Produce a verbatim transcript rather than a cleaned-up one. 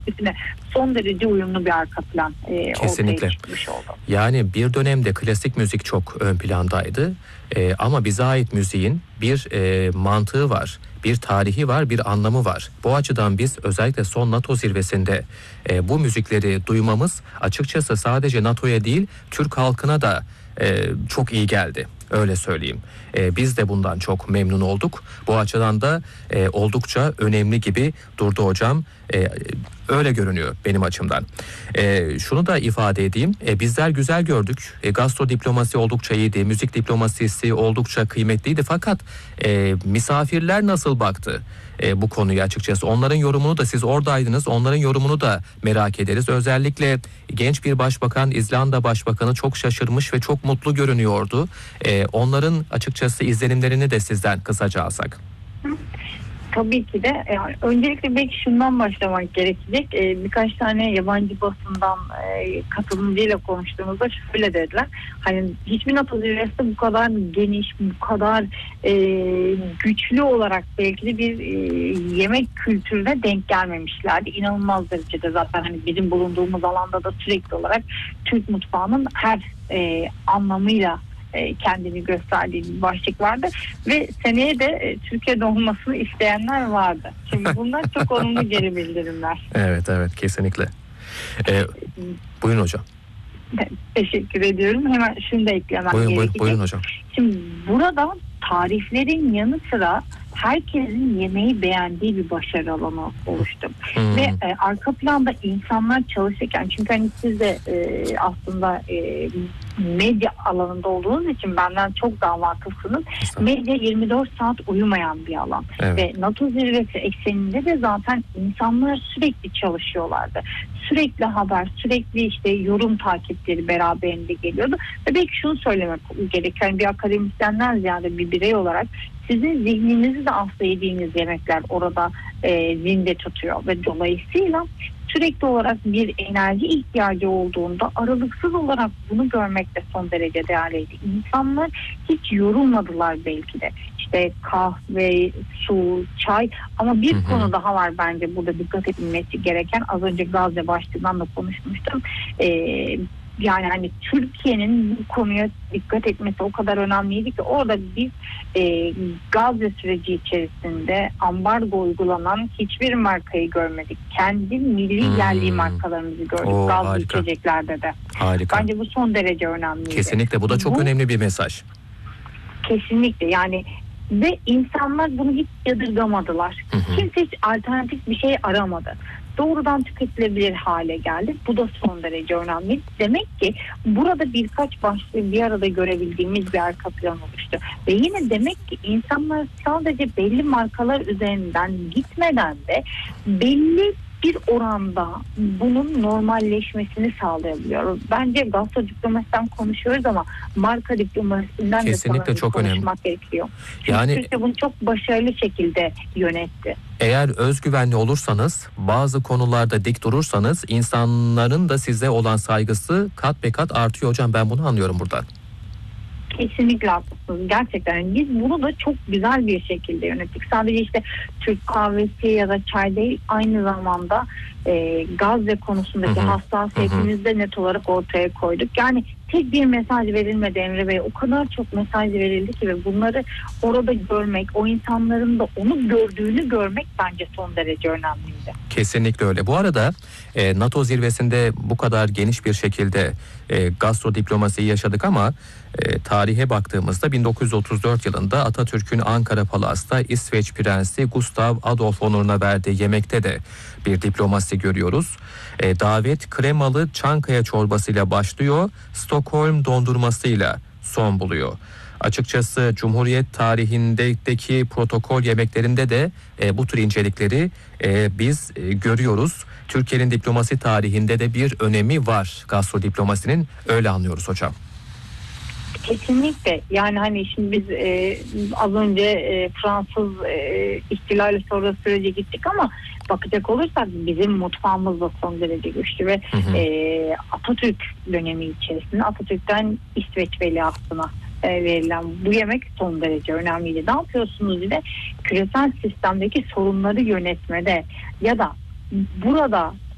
filosofisine son derece uyumlu bir arka plan e, Kesinlikle. ortaya çıkmış oldu. Yani bir dönemde klasik müzik çok ön plandaydı. E, ama bize ait müziğin bir e, mantığı var, bir tarihi var, bir anlamı var. Bu açıdan biz özellikle son NATO zirvesinde e, bu müzikleri duymamız açıkçası sadece NATO'ya değil, Türk halkına da e, çok iyi geldi. Öyle söyleyeyim. E, biz de bundan çok memnun olduk. Bu açıdan da e, oldukça önemli gibi durdu hocam. E, öyle görünüyor benim açımdan. E, şunu da ifade edeyim. E, bizler güzel gördük. E, gastro diplomasi oldukça iyiydi. Müzik diplomasisi oldukça kıymetliydi. Fakat e, misafirler nasıl baktı e, bu konuya açıkçası? Onların yorumunu da, siz oradaydınız, onların yorumunu da merak ederiz. Özellikle genç bir başbakan, İzlanda Başbakanı çok şaşırmış ve çok mutlu görünüyordu. E, onların açıkçası izlenimlerini de sizden kısaca alsak. Tabii ki de. Yani öncelikle belki şundan başlamak gerekecek. Ee, birkaç tane yabancı basından e, katılımcıyla konuştuğumuzda şöyle dediler. Hani hiçbir NATO zirvesi bu kadar geniş, bu kadar e, güçlü olarak belki de bir e, yemek kültürüne denk gelmemişlerdi. İnanılmaz derecede zaten hani bizim bulunduğumuz alanda da sürekli olarak Türk mutfağının her e, anlamıyla kendini gösterdiği bir başlık vardı ve seneye de e, Türkiye'de olmasını isteyenler vardı. Şimdi bunlar çok olumlu geri bildirimler. Evet evet kesinlikle. Ee, buyurun hocam. Teşekkür ediyorum. Hemen şunu da eklemem buyurun, gerekecek. Buyurun hocam. Şimdi burada tariflerin yanı sıra herkesin yemeği beğendiği bir başarı alanı oluştu. Hmm. Ve e, arka planda insanlar çalışırken, çünkü hani siz de e, aslında e, medya alanında olduğunuz için benden çok daha vakıfsınız. Medya yirmi dört saat uyumayan bir alan. Evet. Ve NATO zirvesi ekseninde de zaten insanlar sürekli çalışıyorlardı. Sürekli haber, sürekli işte yorum takipleri beraberinde geliyordu. Ve belki şunu söylemek gerekiyor. Yani bir akademisyenden ziyade bir birey olarak sizin zihninizi de aslında yediğiniz yemekler orada e, zinde tutuyor ve dolayısıyla sürekli olarak bir enerji ihtiyacı olduğunda aralıksız olarak bunu görmek de son derece değerliydi. İnsanlar hiç yorulmadılar belki de. İşte kahve, su, çay, ama bir hı hı. konu daha var bence burada dikkat edilmesi gereken. Az önce Gazze başlığından da konuşmuştum. Ee, Yani hani Türkiye'nin bu konuya dikkat etmesi o kadar önemliydi ki orada biz e, Gazze süreci içerisinde ambargo uygulanan hiçbir markayı görmedik. Kendi milli hmm. yerli markalarımızı gördük. Oo, Gazze içeceklerde de. Harika. Bence bu son derece önemliydi. Kesinlikle bu da çok bu, önemli bir mesaj. Kesinlikle yani ve insanlar bunu hiç yadırgamadılar. Hı hı. Kimse hiç alternatif bir şey aramadı. Doğrudan tüketilebilir hale geldi. Bu da son derece önemli. Demek ki burada birkaç başlığı bir arada görebildiğimiz bir arka plan oluştu. Ve yine demek ki insanlar sadece belli markalar üzerinden gitmeden de belli bir oranda bunun normalleşmesini sağlayabiliyor. Bence gastro diplomasiden konuşuyoruz ama marka diplomasisinden kesinlikle de çok konuşmak önemli. gerekiyor. Çünkü yani Türkiye bunu çok başarılı şekilde yönetti. Eğer özgüvenli olursanız, bazı konularda dik durursanız insanların da size olan saygısı kat be kat artıyor hocam. Ben bunu anlıyorum buradan. Kesinlikle haklısınız. Gerçekten biz bunu da çok güzel bir şekilde yönettik. Sadece işte Türk kahvesi ya da çay değil, aynı zamanda e, Gazze konusundaki hı hı. hassasiyetimizi de net olarak ortaya koyduk. Yani tek bir mesaj verilmedi Emre Bey. O kadar çok mesaj verildi ki ve bunları orada görmek, o insanların da onu gördüğünü görmek bence son derece önemliydi. Kesinlikle öyle. Bu arada e, NATO zirvesinde bu kadar geniş bir şekilde e, gastro diplomasiyi yaşadık ama e, tarihe baktığımızda bin dokuz yüz otuz dört yılında Atatürk'ün Ankara Palas'ta İsveç Prensi Gustav Adolf onuruna verdiği yemekte de bir diplomasi görüyoruz. E, davet kremalı Çankaya çorbasıyla başlıyor, Stockholm dondurmasıyla son buluyor. Açıkçası Cumhuriyet tarihindeki protokol yemeklerinde de e, bu tür incelikleri e, biz e, görüyoruz. Türkiye'nin diplomasi tarihinde de bir önemi var gastro diplomasinin, öyle anlıyoruz hocam. Kesinlikle. Yani hani şimdi biz e, az önce e, Fransız e, ihtilali sonra sürece gittik ama bakacak olursak bizim mutfağımız da son derece güçlü ve hı hı. E, Atatürk dönemi içerisinde Atatürk'ten İsveç veliahtına verilen bu yemek son derece önemliydi. Ne yapıyorsunuz bir de küresel sistemdeki sorunları yönetmede ya da burada